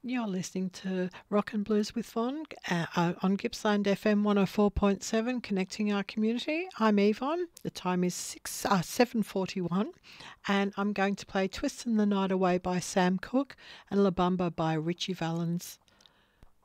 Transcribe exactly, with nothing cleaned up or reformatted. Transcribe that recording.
You're listening to Rock and Blues with Von uh, uh, on Gippsland F M one oh four point seven, connecting our community. I'm Yvonne. The time is six uh, seven forty-one, and I'm going to play "Twisting the Night Away" by Sam Cooke and "La Bamba" by Richie Valens.